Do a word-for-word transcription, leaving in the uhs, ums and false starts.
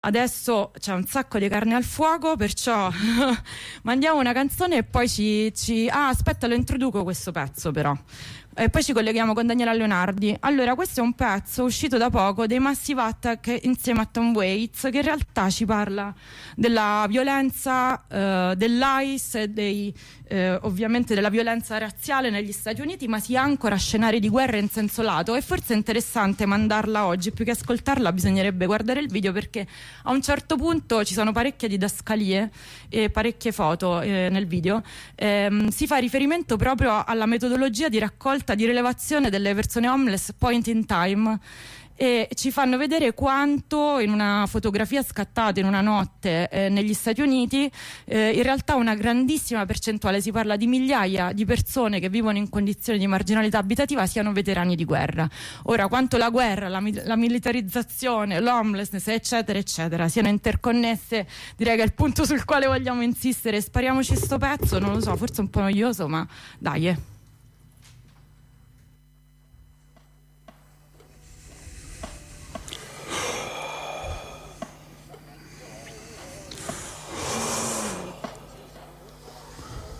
Adesso c'è un sacco di carne al fuoco, perciò mandiamo una canzone e poi ci, ci... Ah, aspetta, lo introduco questo pezzo però. E poi ci colleghiamo con Daniela Leonardi. Allora, questo è un pezzo uscito da poco dei Massive Attack insieme a Tom Waits, che in realtà ci parla della violenza, eh, dell'I C E e dei, eh, ovviamente della violenza razziale negli Stati Uniti, ma si ancora a scenari di guerra in senso lato. E forse è interessante mandarla oggi, più che ascoltarla bisognerebbe guardare il video, perché a un certo punto ci sono parecchie didascalie e parecchie foto eh, nel video. Ehm, si fa riferimento proprio alla metodologia di raccolta di rilevazione delle persone homeless point in time, e ci fanno vedere quanto in una fotografia scattata in una notte eh, negli Stati Uniti eh, in realtà una grandissima percentuale, si parla di migliaia di persone che vivono in condizioni di marginalità abitativa, siano veterani di guerra. Ora, quanto la guerra, la, la militarizzazione, l'homelessness eccetera eccetera siano interconnesse, direi che è il punto sul quale vogliamo insistere. Spariamoci sto pezzo, non lo so, forse un po' noioso, ma dai eh.